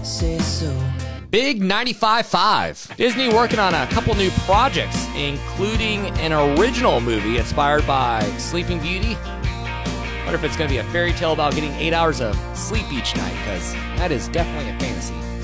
say so. Big 95.5. Disney working on a couple new projects, including an original movie inspired by Sleeping Beauty. Wonder if it's going to be a fairy tale about getting 8 hours of sleep each night, because that is definitely a fantasy.